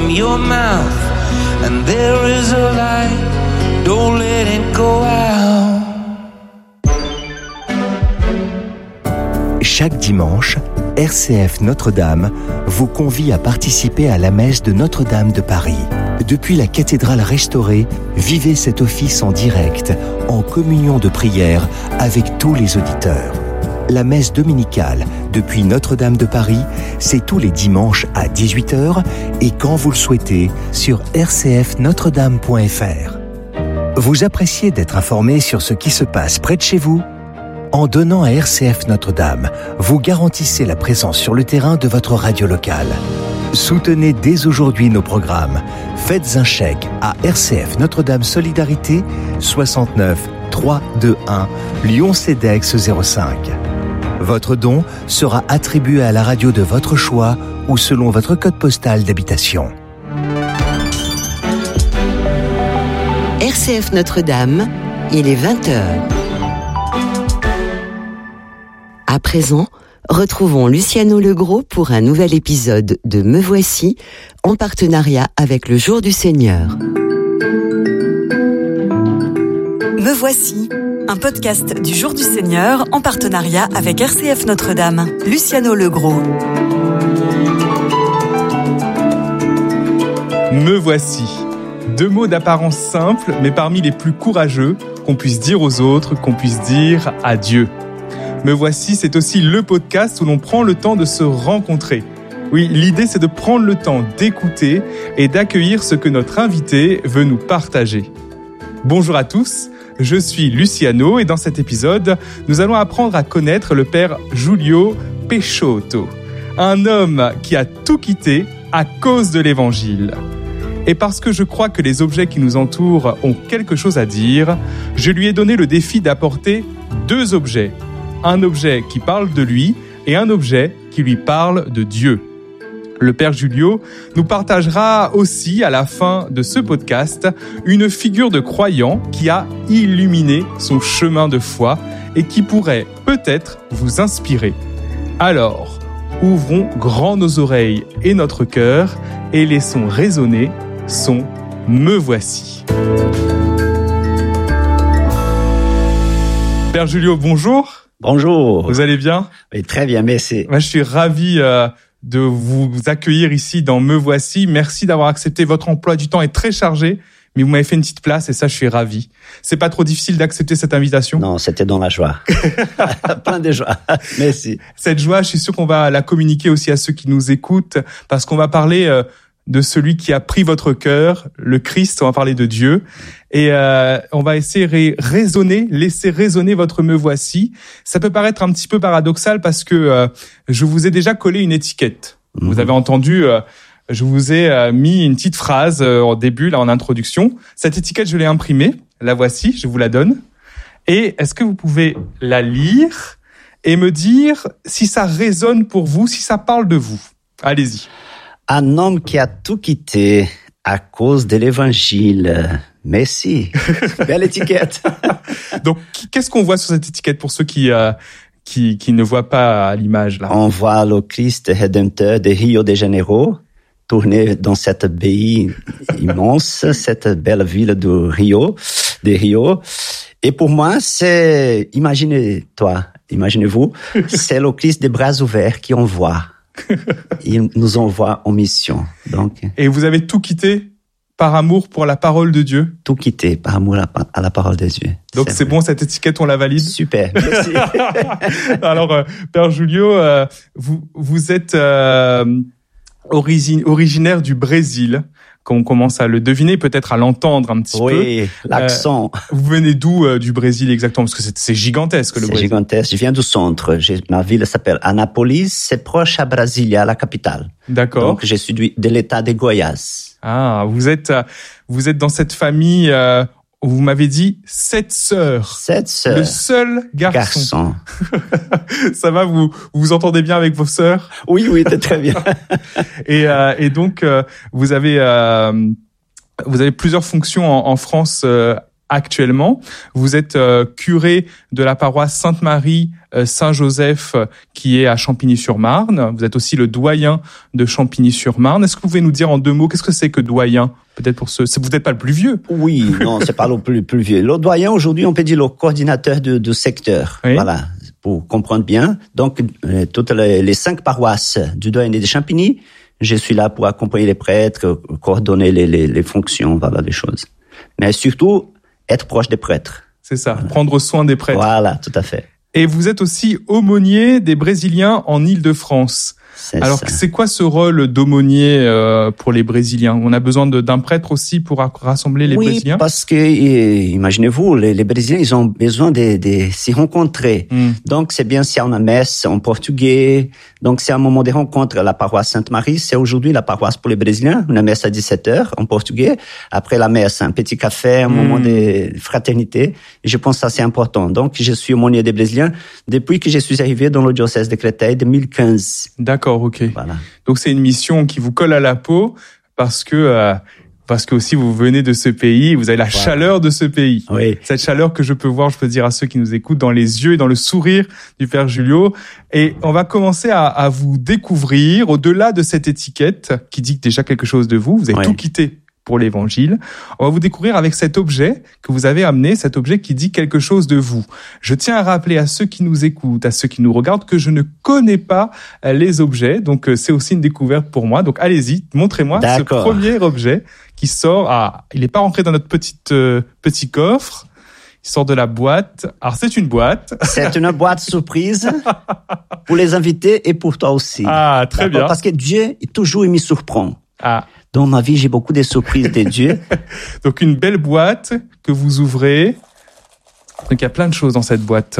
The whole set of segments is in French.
from your mouth. And there is a light, don't let it go out. Chaque dimanche, RCF Notre-Dame vous convie à participer à la messe de Notre-Dame de Paris. Depuis la cathédrale restaurée, vivez cet office en direct, en communion de prière avec tous les auditeurs. La messe dominicale depuis Notre-Dame de Paris, c'est tous les dimanches à 18h et quand vous le souhaitez sur rcfnotredame.fr. Vous appréciez d'être informé sur ce qui se passe près de chez vous ? En donnant à RCF Notre-Dame, vous garantissez la présence sur le terrain de votre radio locale. Soutenez dès aujourd'hui nos programmes. Faites un chèque à RCF Notre-Dame Solidarité 69 321 Lyon-Cedex 05. Votre don sera attribué à la radio de votre choix ou selon votre code postal d'habitation. RCF Notre-Dame, il est 20h. À présent, retrouvons Luciano Legros pour un nouvel épisode de Me Voici, en partenariat avec le Jour du Seigneur. Me Voici, un podcast du Jour du Seigneur en partenariat avec RCF Notre-Dame. Luciano Legros. Me voici. 2 mots d'apparence simple, mais parmi les plus courageux qu'on puisse dire aux autres, qu'on puisse dire à Dieu. Me voici, c'est aussi le podcast où l'on prend le temps de se rencontrer. Oui, l'idée c'est de prendre le temps d'écouter et d'accueillir ce que notre invité veut nous partager. Bonjour à tous, je suis Luciano et dans cet épisode, nous allons apprendre à connaître le père Giulio Peixoto, un homme qui a tout quitté à cause de l'évangile. Et parce que je crois que les objets qui nous entourent ont quelque chose à dire, je lui ai donné le défi d'apporter 2 objets. Un objet qui parle de lui et un objet qui lui parle de Dieu. Le père Giulio nous partagera aussi à la fin de ce podcast une figure de croyant qui a illuminé son chemin de foi et qui pourrait peut-être vous inspirer. Alors, ouvrons grand nos oreilles et notre cœur et laissons résonner son « Me voici ». Père Giulio, bonjour. Bonjour. Vous allez bien ? Oui, très bien, merci. Moi, je suis ravi de vous accueillir ici dans Me Voici. Merci d'avoir accepté. Votre emploi du temps est très chargé, mais vous m'avez fait une petite place et ça, je suis ravi. C'est pas trop difficile d'accepter cette invitation ? Non, c'était dans la joie. Plein de joie. Merci. Cette joie, je suis sûr qu'on va la communiquer aussi à ceux qui nous écoutent parce qu'on va parler de celui qui a pris votre cœur, le Christ, on va parler de Dieu. Et on va essayer de laisser résonner votre Me Voici. Ça peut paraître un petit peu paradoxal parce que je vous ai déjà collé une étiquette. Vous avez entendu, je vous ai mis une petite phrase au début, là en introduction. Cette étiquette, je l'ai imprimée. La voici, je vous la donne. Et est-ce que vous pouvez la lire et me dire si ça résonne pour vous, si ça parle de vous ? Allez-y. Un homme qui a tout quitté à cause de l'évangile. Merci. Belle étiquette. Donc, qu'est-ce qu'on voit sur cette étiquette pour ceux qui ne voient pas à l'image là ? On voit le Christ rédempteur de Rio de Janeiro tourner dans cette baie immense, cette belle ville de Rio. Et pour moi, imaginez-vous, c'est le Christ des bras ouverts qui envoie. Il nous envoie en mission. Donc, et vous avez tout quitté par amour pour la parole de Dieu ? Tout quitté par amour à la parole de Dieu. Donc c'est bon, cette étiquette, on la valide ? Super, merci. Alors, Père Giulio, vous êtes originaire du Brésil, comme on commence à le deviner, peut-être à l'entendre un petit peu. Oui, l'accent. Vous venez d'où du Brésil exactement ? Parce que c'est gigantesque le Brésil. C'est gigantesque. Je viens du centre. Ma ville s'appelle Anápolis. C'est proche à Brasilia, la capitale. D'accord. Donc je suis de l'état de Goiás. Ah, vous êtes dans cette famille. Vous m'avez dit 7 sœurs. 7 sœurs. Le seul garçon. Ça va, vous vous entendez bien avec vos sœurs ? Oui, très bien. Et donc vous avez plusieurs fonctions en France actuellement. Vous êtes curé de la paroisse Sainte-Marie Saint-Joseph qui est à Champigny-sur-Marne. Vous êtes aussi le doyen de Champigny-sur-Marne. Est-ce que vous pouvez nous dire en 2 mots qu'est-ce que c'est que doyen? Peut-être pour vous n'êtes pas le plus vieux. Oui, non, c'est pas le plus vieux. Le doyen, aujourd'hui, on peut dire le coordinateur de secteur. Oui. Voilà, pour comprendre bien. Donc, toutes les 5 paroisses du doyenné de Champigny, je suis là pour accompagner les prêtres, coordonner les fonctions, voilà, les choses. Mais surtout, être proche des prêtres. C'est ça, prendre soin des prêtres. Voilà, tout à fait. Et vous êtes aussi aumônier des Brésiliens en Île-de-France. Alors, c'est quoi ce rôle d'aumônier pour les Brésiliens? On a besoin d'un prêtre aussi pour rassembler les Brésiliens? Oui, parce que, imaginez-vous, les Brésiliens, ils ont besoin de s'y rencontrer. Donc, c'est bien s'il y a une messe en portugais. Donc, c'est un moment de rencontre. La paroisse Sainte-Marie, c'est aujourd'hui la paroisse pour les Brésiliens. Une messe à 17h en portugais. Après la messe, un petit café, un moment de fraternité. Et je pense que ça, c'est important. Donc, je suis aumônier des Brésiliens depuis que je suis arrivé dans le diocèse de Créteil 2015. D'accord, ok. Voilà. Donc c'est une mission qui vous colle à la peau parce que aussi vous venez de ce pays, vous avez la chaleur de ce pays. Oui. Cette chaleur que je peux voir, je peux dire à ceux qui nous écoutent, dans les yeux et dans le sourire du Père Julio. Et on va commencer à vous découvrir au-delà de cette étiquette qui dit déjà quelque chose de vous. Vous avez tout quitté pour l'évangile. On va vous découvrir avec cet objet que vous avez amené, cet objet qui dit quelque chose de vous. Je tiens à rappeler à ceux qui nous écoutent, à ceux qui nous regardent, que je ne connais pas les objets, donc c'est aussi une découverte pour moi. Donc allez-y, montrez-moi ce premier objet qui sort. Ah, il n'est pas rentré dans notre petit coffre. Il sort de la boîte. Alors c'est une boîte. C'est une boîte surprise pour les invités et pour toi aussi. Ah, très bien. Parce que Dieu, toujours, il me surprend. Ah. Dans ma vie, j'ai beaucoup de surprises de Dieu. Donc, une belle boîte que vous ouvrez. Donc, il y a plein de choses dans cette boîte.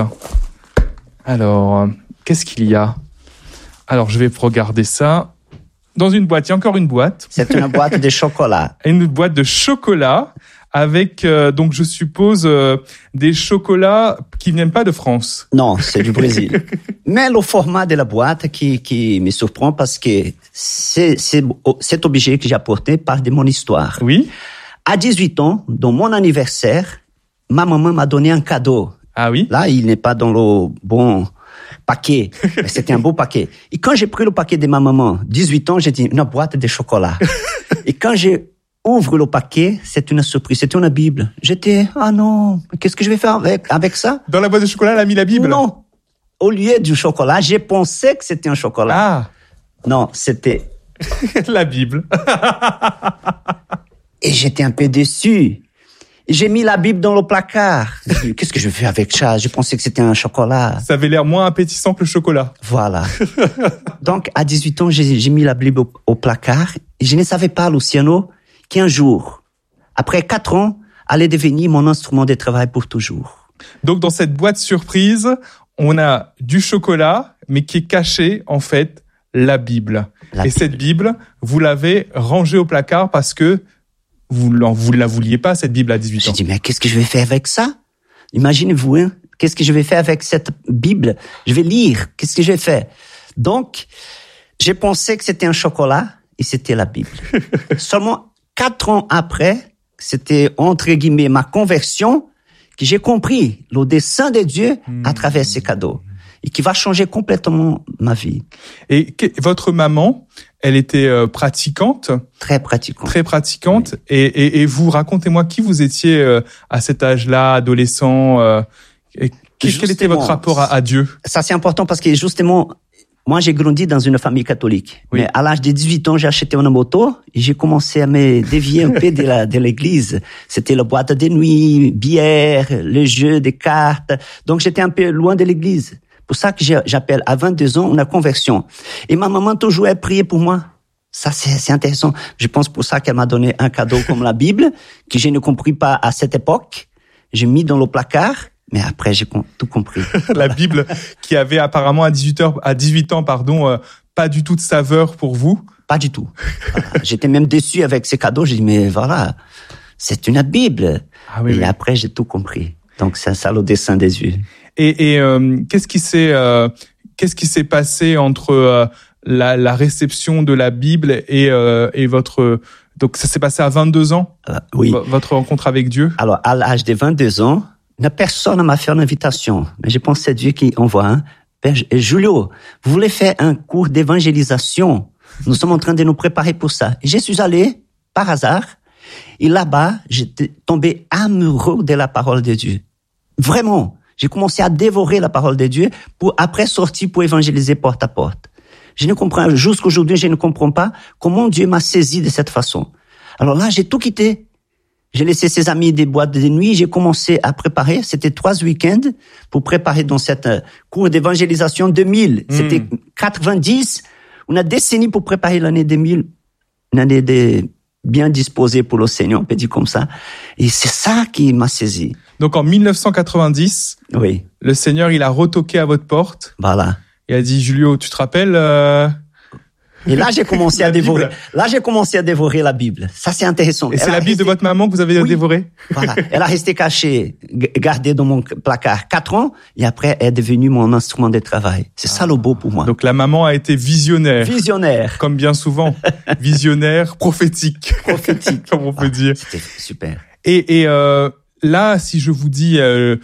Alors, qu'est-ce qu'il y a? Alors, je vais regarder ça. Dans une boîte, il y a encore une boîte. C'est une boîte de chocolat. Une boîte de chocolat avec, donc, je suppose, des chocolats qui viennent pas de France. Non, c'est du Brésil. Mais le format de la boîte qui me surprend parce que c'est cet objet que j'ai apporté part de mon histoire. Oui. À 18 ans, dans mon anniversaire, ma maman m'a donné un cadeau. Ah oui? Là, il n'est pas dans le bon paquet, mais c'était un beau paquet. Et quand j'ai pris le paquet de ma maman, 18 ans, j'ai dit une boîte de chocolat. Et quand j'ouvre le paquet, c'est une surprise, c'est une Bible. J'étais, ah non, qu'est-ce que je vais faire avec ça? Dans la boîte de chocolat, elle a mis la Bible? Non. Au lieu du chocolat, j'ai pensé que c'était un chocolat. Ah. Non, c'était la Bible. Et j'étais un peu déçu. J'ai mis la Bible dans le placard. Qu'est-ce que je fais avec ça? Je pensais que c'était un chocolat. Ça avait l'air moins appétissant que le chocolat. Voilà. Donc, à 18 ans, j'ai mis la Bible au placard. Et je ne savais pas, Luciano, qu'un jour, après 4 ans, allait devenir mon instrument de travail pour toujours. Donc, dans cette boîte surprise, on a du chocolat, mais qui est caché, en fait, la Bible. Cette Bible, vous l'avez rangée au placard parce que vous la vouliez pas, cette Bible, à 18 ans. J'ai dit, mais qu'est-ce que je vais faire avec ça? Imaginez-vous, hein? Qu'est-ce que je vais faire avec cette Bible? Je vais lire. Qu'est-ce que je vais faire? Donc, j'ai pensé que c'était un chocolat et c'était la Bible. Seulement 4 ans après, c'était, entre guillemets, ma conversion, que j'ai compris le dessein de Dieu à travers ces cadeaux et qui va changer complètement ma vie. Et votre maman, elle était pratiquante? Très pratiquante. Très pratiquante. Oui. Et vous, racontez-moi qui vous étiez à cet âge-là, adolescent. Quel était votre rapport à Dieu? Ça, c'est important parce que justement, moi, j'ai grandi dans une famille catholique. Oui. Mais à l'âge de 18 ans, j'ai acheté une moto et j'ai commencé à me dévier un peu de l'église. C'était la boîte de nuit, bière, le jeu des cartes. Donc, j'étais un peu loin de l'église. Pour ça que j'appelle à 22 ans une conversion. Et ma maman toujours a prié pour moi. Ça, c'est intéressant. Je pense pour ça qu'elle m'a donné un cadeau comme la Bible, que je ne compris pas à cette époque. J'ai mis dans le placard. Mais après, j'ai tout compris. La Bible qui avait apparemment à 18 ans, pas du tout de saveur pour vous. Pas du tout. Voilà. J'étais même déçu avec ces cadeaux. J'ai dit, mais voilà, c'est une Bible. Ah oui, et après, j'ai tout compris. Donc, c'est ça le dessein des yeux. Et qu'est-ce qui s'est passé entre la réception de la Bible et votre Donc ça s'est passé à 22 ans, oui. Votre rencontre avec Dieu? Alors, à l'âge de 22 ans, personne ne m'a fait une invitation. Mais je pense que c'est Dieu qui envoie. Hein. Père Julio, vous voulez faire un cours d'évangélisation? Nous sommes en train de nous préparer pour ça. Et je suis allé, par hasard, et là-bas, j'étais tombé amoureux de la parole de Dieu. Vraiment. J'ai commencé à dévorer la parole de Dieu pour après sortir pour évangéliser porte à porte. Je ne comprends, jusqu'aujourd'hui, je ne comprends pas comment Dieu m'a saisi de cette façon. Alors là, j'ai tout quitté. J'ai laissé ses amis des boîtes de nuit, j'ai commencé à préparer, c'était 3 week-ends pour préparer dans cette cours d'évangélisation 2000. C'était 90, une décennie pour préparer l'année 2000, une année bien disposée pour le Seigneur, on peut dire comme ça. Et c'est ça qui m'a saisi. Donc en 1990, oui. Le Seigneur, il a retoqué à votre porte. Voilà. Il a dit, Julio, tu te rappelles Et là, j'ai commencé à dévorer. Là, j'ai commencé à dévorer la Bible. Ça, c'est intéressant. Et c'est la Bible de votre maman que vous avez dévorée? Voilà. Elle a resté cachée, gardée dans mon placard 4 ans, et après, elle est devenue mon instrument de travail. C'est ça le beau pour moi. Donc la maman a été visionnaire. Visionnaire. Comme bien souvent. Visionnaire, prophétique. Prophétique. Comme on peut dire. C'était super. Et là, si je vous dis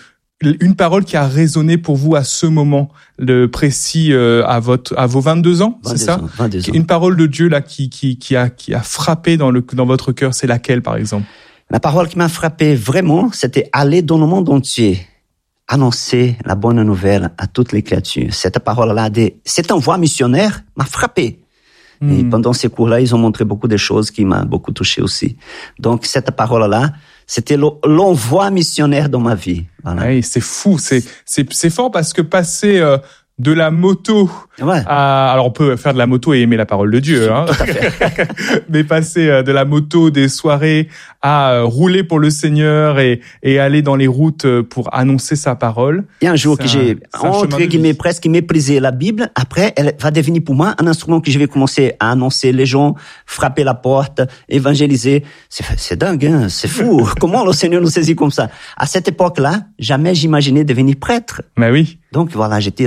une parole qui a résonné pour vous à ce moment précis à vos 22 ans, c'est ça? 22 ans. Une parole de Dieu là qui a frappé dans votre cœur, c'est laquelle par exemple? La parole qui m'a frappé vraiment, c'était aller dans le monde entier, annoncer la bonne nouvelle à toutes les créatures. Cette parole-là, cette envoi missionnaire m'a frappé. Et pendant ces cours-là, ils ont montré beaucoup de choses qui m'ont beaucoup touché aussi. Donc, cette parole-là, c'était l'envoi missionnaire dans ma vie. Voilà. Oui, c'est fou, c'est fort parce que passer de la moto alors on peut faire de la moto et aimer la parole de Dieu, hein. Tout à fait. Mais passer de la moto des soirées à rouler pour le Seigneur et aller dans les routes pour annoncer sa parole. Il y a un jour que j'ai, entre guillemets, presque méprisé la Bible. Après, elle va devenir pour moi un instrument que je vais commencer à annoncer les gens, frapper la porte, évangéliser. C'est dingue, hein, c'est fou. Comment le Seigneur nous saisit comme ça? À cette époque-là, jamais j'imaginais devenir prêtre. Mais oui. Donc voilà, j'étais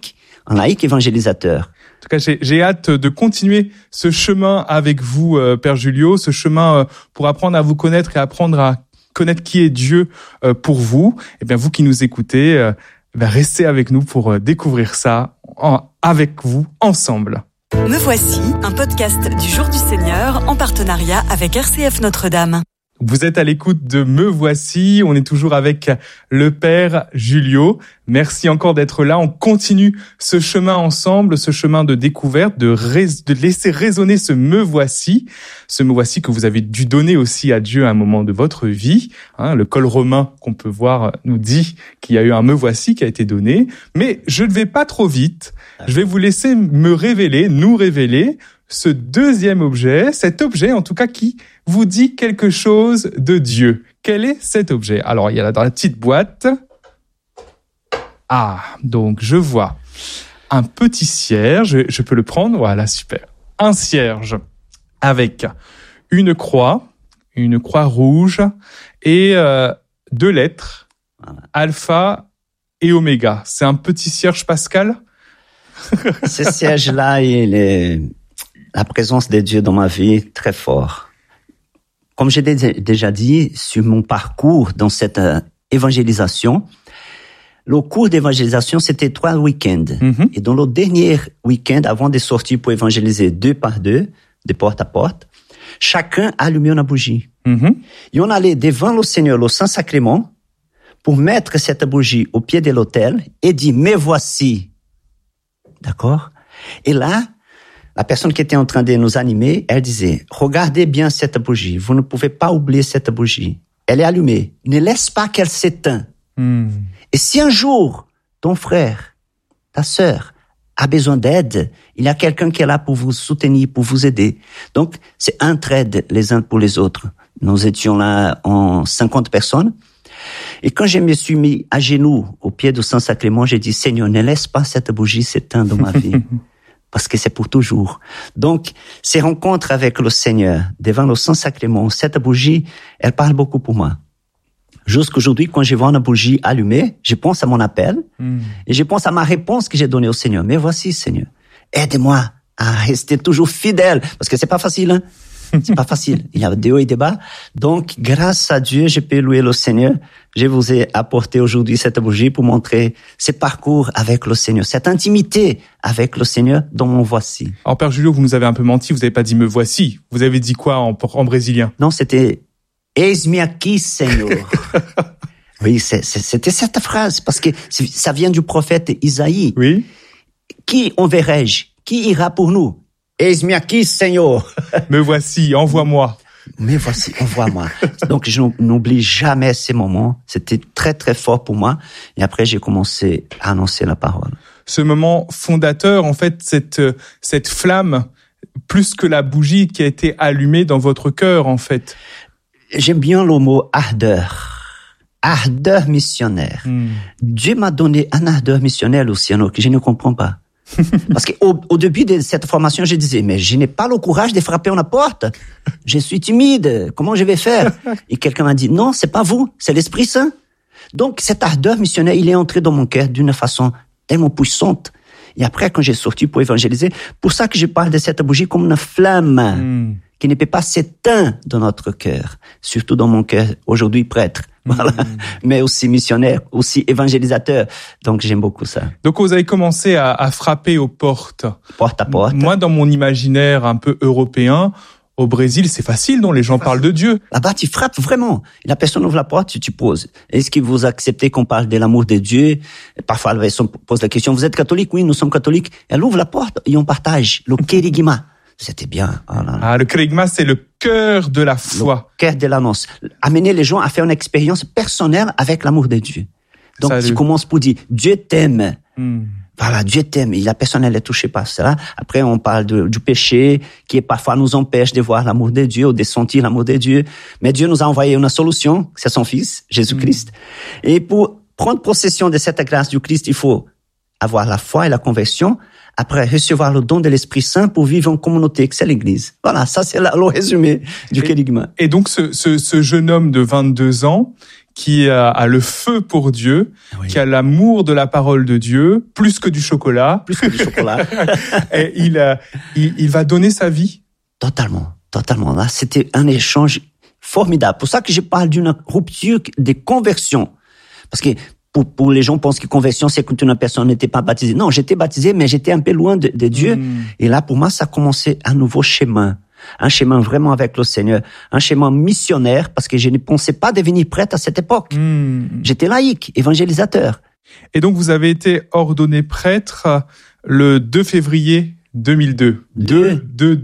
un laïc évangélisateur. En tout cas, j'ai hâte de continuer ce chemin avec vous, Père Julio, ce chemin pour apprendre à vous connaître et apprendre à connaître qui est Dieu pour vous. Et bien, vous qui nous écoutez, restez avec nous pour découvrir ça avec vous, ensemble. Me voici, un podcast du Jour du Seigneur en partenariat avec RCF Notre-Dame. Vous êtes à l'écoute de Me Voici, on est toujours avec le Père Julio. Merci encore d'être là, on continue ce chemin ensemble, ce chemin de découverte, de laisser résonner ce Me Voici que vous avez dû donner aussi à Dieu à un moment de votre vie. Le col romain qu'on peut voir nous dit qu'il y a eu un Me Voici qui a été donné. Mais je ne vais pas trop vite, je vais vous laisser nous révéler ce deuxième objet, cet objet en tout cas qui vous dit quelque chose de Dieu. Quel est cet objet? Alors, il y a là dans la petite boîte. Ah, donc je vois un petit cierge, je peux le prendre, voilà, super. Un cierge avec une croix rouge et 2 lettres, alpha et oméga. C'est un petit cierge pascal? Ce cierge-là, il est la présence de Dieu dans ma vie très fort. Comme j'ai déjà dit, sur mon parcours dans cette évangélisation, le cours d'évangélisation, c'était 3 week-ends. Et dans le dernier week-end, avant de sortir pour évangéliser 2 par 2, de porte à porte, chacun allumait une bougie. Et on allait devant le Seigneur, le Saint-Sacrement, pour mettre cette bougie au pied de l'autel et dire « Me voici ». D'accord? Et là, la personne qui était en train de nous animer, elle disait, regardez bien cette bougie, vous ne pouvez pas oublier cette bougie. Elle est allumée, ne laisse pas qu'elle s'éteigne. Et si un jour, ton frère, ta sœur, a besoin d'aide, il y a quelqu'un qui est là pour vous soutenir, pour vous aider. Donc, c'est entraide les uns pour les autres. Nous étions là en 50 personnes. Et quand je me suis mis à genoux au pied du Saint-Sacrement, j'ai dit, Seigneur, ne laisse pas cette bougie s'éteindre dans ma vie. Parce que c'est pour toujours. Donc, ces rencontres avec le Seigneur, devant le Saint-Sacrement, cette bougie, elle parle beaucoup pour moi. Jusqu'aujourd'hui, quand je vois une bougie allumée, je pense à mon appel et je pense à ma réponse que j'ai donnée au Seigneur. Mais voici, Seigneur, aide-moi à rester toujours fidèle, parce que c'est pas facile, hein? C'est pas facile. Il y a des hauts et des bas. Donc, grâce à Dieu, je peux louer le Seigneur. Je vous ai apporté aujourd'hui cette bougie pour montrer ce parcours avec le Seigneur, cette intimité avec le Seigneur dont me voici. Alors, Père Julio, vous nous avez un peu menti. Vous n'avez pas dit me voici. Vous avez dit quoi en brésilien? Non, c'était eis-me aqui, Seigneur. Oui, c'était cette phrase parce que ça vient du prophète Isaïe. Oui. Qui enverrai-je? Qui ira pour nous? Eis-me aqui, Seigneur. Me voici, envoie-moi. Me voici, envoie-moi. Donc, je n'oublie jamais ces moments. C'était très, très fort pour moi. Et après, j'ai commencé à annoncer la parole. Ce moment fondateur, en fait, cette flamme, plus que la bougie qui a été allumée dans votre cœur, en fait. J'aime bien le mot ardeur. Ardeur missionnaire. Dieu m'a donné un ardeur missionnaire, Luciano, que je ne comprends pas. Parce qu'au début de cette formation, je disais, mais je n'ai pas le courage de frapper à la porte. Je suis timide. Comment je vais faire? Et quelqu'un m'a dit, non, c'est pas vous, c'est l'Esprit Saint. Donc, cet ardeur missionnaire, il est entré dans mon cœur d'une façon tellement puissante. Et après, quand j'ai sorti pour évangéliser, pour ça que je parle de cette bougie comme une flamme qui ne peut pas s'éteindre dans notre cœur. Surtout dans mon cœur, aujourd'hui prêtre. Voilà. Mais aussi missionnaire, aussi évangélisateur. Donc, j'aime beaucoup ça. Donc, vous avez commencé à frapper aux portes. Porte à porte. Moi, dans mon imaginaire un peu européen, au Brésil, c'est facile, non? Les gens parlent de Dieu. Là-bas, tu frappes vraiment. La personne ouvre la porte, tu poses. Est-ce que vous acceptez qu'on parle de l'amour de Dieu? Parfois, la personne pose la question, vous êtes catholique? Oui, nous sommes catholiques. Elle ouvre la porte et on partage le kérigma. C'était bien. Oh là là. Ah, le kérigma, c'est le cœur de la foi. Le cœur de l'annonce. Amener les gens à faire une expérience personnelle avec l'amour de Dieu. Donc, tu commences pour dire, Dieu t'aime. Voilà, Dieu t'aime. Et la personne, elle est touchée par cela. Après, on parle du péché qui parfois nous empêche de voir l'amour de Dieu ou de sentir l'amour de Dieu. Mais Dieu nous a envoyé une solution, c'est son Fils, Jésus-Christ. Et pour prendre possession de cette grâce du Christ, il faut avoir la foi et la conversion. Après, recevoir le don de l'Esprit Saint pour vivre en communauté, que c'est l'Église. Voilà, ça c'est le résumé du kérigma. Et donc, ce jeune homme de 22 ans qui a le feu pour Dieu, qui a l'amour de la parole de Dieu, plus que du chocolat. Plus que du chocolat. Et il va donner sa vie. Totalement. Là, c'était un échange formidable. Pour ça que je parle d'une rupture de conversion. Parce que pour les gens pensent que conversion, c'est quand une personne n'était pas baptisée. Non, j'étais baptisé, mais j'étais un peu loin de Dieu. Et là, pour moi, ça a commencé un nouveau chemin. Un chemin vraiment avec le Seigneur. Un chemin missionnaire, parce que je ne pensais pas devenir prêtre à cette époque. J'étais laïque, évangélisateur. Et donc, vous avez été ordonné prêtre le 2 février 2002. Le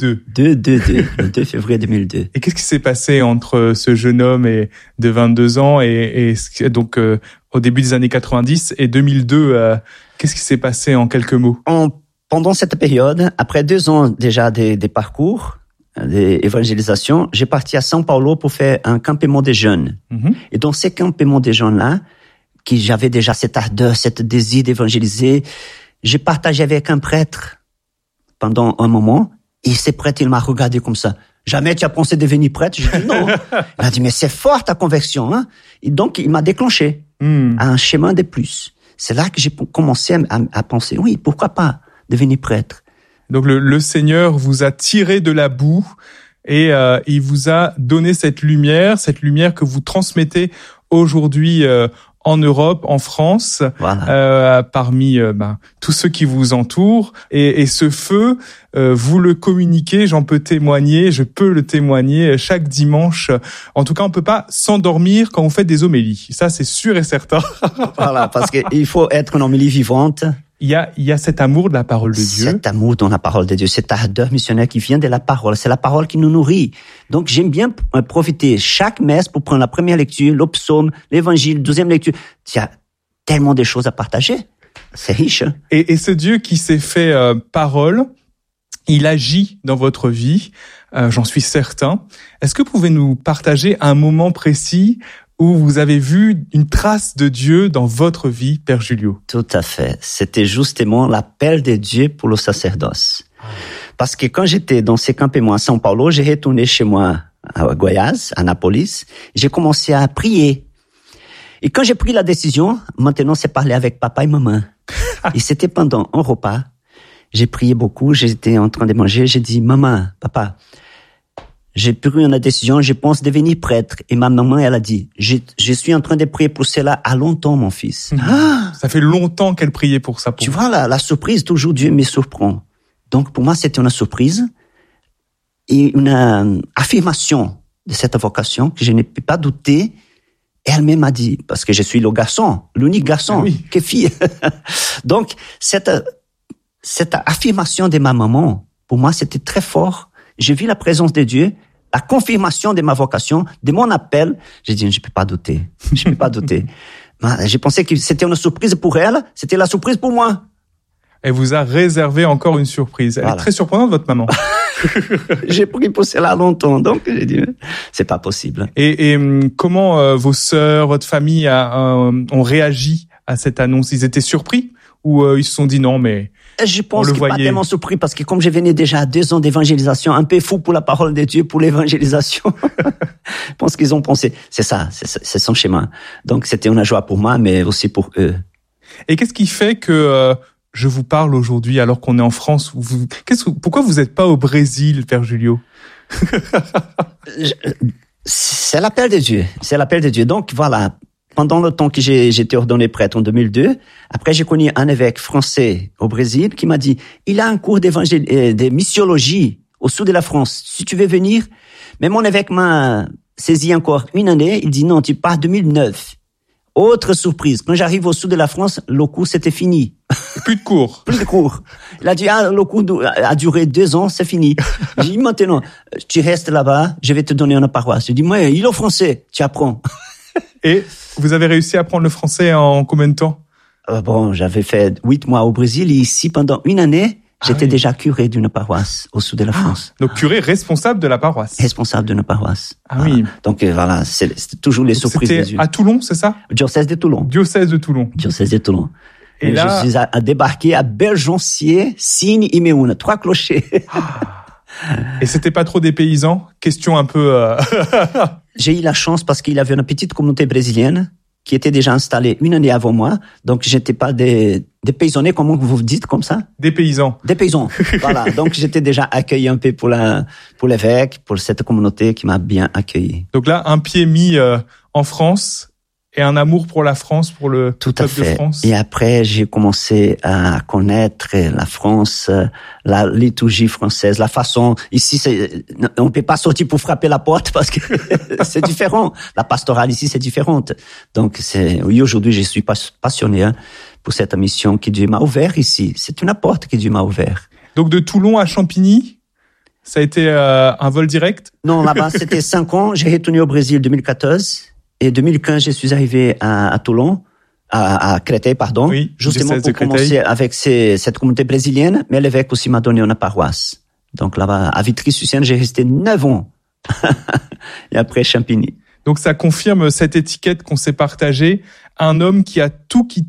2 février 2002. Et qu'est-ce qui s'est passé entre ce jeune homme de 22 ans et donc au début des années 90 et 2002 qu'est-ce qui s'est passé en quelques mots? Pendant cette période, après 2 ans déjà des parcours d'évangélisation, j'ai parti à São Paulo pour faire un campement des jeunes. Et dans ces campements des jeunes-là, qui j'avais déjà cette ardeur, cet désir d'évangéliser, j'ai partagé avec un prêtre pendant un moment, et ce prêtre, il m'a regardé comme ça. Jamais tu as pensé devenir prêtre? Je dis non. Il a dit, mais c'est fort ta conversion, hein? Et donc, il m'a déclenché à un chemin de plus. C'est là que j'ai commencé à penser, oui, pourquoi pas devenir prêtre? Donc, le Seigneur vous a tiré de la boue et il vous a donné cette lumière que vous transmettez aujourd'hui en Europe, en France, parmi tous ceux qui vous entourent. Et ce feu, vous le communiquez, je peux le témoigner chaque dimanche. En tout cas, on peut pas s'endormir quand vous faites des homélies. Ça, c'est sûr et certain. Voilà, parce qu'il faut être une homélie vivante. Il y a cet amour de la parole de Dieu. Cet amour dans la parole de Dieu, cette ardeur missionnaire qui vient de la parole. C'est la parole qui nous nourrit. Donc, j'aime bien profiter chaque messe pour prendre la première lecture, le psaume, l'évangile, deuxième lecture. Il y a tellement de choses à partager. C'est riche. Et ce Dieu qui s'est fait parole, il agit dans votre vie, j'en suis certain. Est-ce que vous pouvez nous partager un moment précis où vous avez vu une trace de Dieu dans votre vie, Père Julio? Tout à fait. C'était justement l'appel de Dieu pour le sacerdoce. Parce que quand j'étais dans ces campements à São Paulo, j'ai retourné chez moi à Goiás, à Nápoles, j'ai commencé à prier. Et quand j'ai pris la décision, maintenant c'est parler avec papa et maman. Et c'était pendant un repas. J'ai prié beaucoup, j'étais en train de manger, j'ai dit, maman, papa, j'ai pris une décision, je pense devenir prêtre. Et ma maman, elle a dit, je suis en train de prier pour cela à longtemps, mon fils. Ça fait longtemps qu'elle priait pour ça. Tu vois, la surprise, toujours Dieu me surprend. Donc, pour moi, c'était une surprise et une affirmation de cette vocation que je ne peux pas douter. Et elle-même m'a dit, parce que je suis le garçon, l'unique garçon, que fille. Donc, cette affirmation de ma maman, pour moi, c'était très fort. J'ai vu la présence de Dieu, la confirmation de ma vocation, de mon appel. J'ai dit, je peux pas douter. Je peux pas douter. J'ai pensé que c'était une surprise pour elle, c'était la surprise pour moi. Elle vous a réservé encore une surprise. Elle est très surprenante, votre maman. J'ai pris pour cela longtemps, donc j'ai dit, c'est pas possible. Et comment vos sœurs, votre famille ont réagi à cette annonce? Ils étaient surpris ou ils se sont dit non, mais je pense qu'ils pas tellement surpris parce que comme je venais déjà à 2 ans d'évangélisation, un peu fou pour la parole de Dieu, pour l'évangélisation, je pense qu'ils ont pensé, c'est son chemin. Donc c'était une joie pour moi, mais aussi pour eux. Et qu'est-ce qui fait que je vous parle aujourd'hui alors qu'on est en France? Pourquoi vous n'êtes pas au Brésil, Père Julio? C'est l'appel de Dieu. C'est l'appel de Dieu. Donc voilà. Pendant le temps que j'étais ordonné prêtre en 2002, après j'ai connu un évêque français au Brésil qui m'a dit, il a un cours de missiologie au sud de la France. Si tu veux venir, mais mon évêque m'a saisi encore une année. Il dit non, tu pars 2009. Autre surprise. Quand j'arrive au sud de la France, le cours c'était fini. Plus de cours. Plus de cours. Il a dit, le cours a duré 2 ans, c'est fini. J'ai dit, maintenant, tu restes là-bas, je vais te donner une paroisse. Il dit, moi, il est français, tu apprends. Et vous avez réussi à apprendre le français en combien de temps? Bon, j'avais fait 8 mois au Brésil et ici, pendant une année, j'étais déjà curé d'une paroisse au sud de la France. Donc curé responsable de la paroisse. Responsable d'une paroisse. Oui. Donc voilà, c'est toujours les surprises des yeux. C'était à Toulon, c'est ça? Diocèse de Toulon. Diocèse de Toulon. Diocèse de Toulon. Et là, je suis débarqué à Belgencier, Signe et Méhoun, 3 clochers. Et c'était pas trop des paysans? Question un peu... J'ai eu la chance parce qu'il y avait une petite communauté brésilienne qui était déjà installée une année avant moi. Donc, j'étais pas des paysannés, comment vous dites comme ça? Des paysans. Des paysans. Voilà. Donc, j'étais déjà accueilli un peu pour l'évêque, pour cette communauté qui m'a bien accueilli. Donc là, un pied mis en France et un amour pour la France, pour le peuple de France. Et après, j'ai commencé à connaître la France, la liturgie française, la façon. Ici, on peut pas sortir pour frapper la porte parce que c'est différent. La pastorale ici, c'est différente. Donc, oui, aujourd'hui, je suis passionné pour cette mission que Dieu m'a ouverte ici. C'est une porte que Dieu m'a ouverte. Donc, de Toulon à Champigny, ça a été un vol direct? Non, là-bas, c'était 5 ans. J'ai retourné au Brésil 2014. Et 2015, je suis arrivé à Toulon, à Créteil, pardon, oui, justement pour commencer avec cette communauté brésilienne, mais l'évêque aussi m'a donné une paroisse. Donc là-bas, à Vitry-sur-Seine, j'ai resté 9 ans. Et après, Champigny. Donc ça confirme cette étiquette qu'on s'est partagée, un homme qui a tout quitté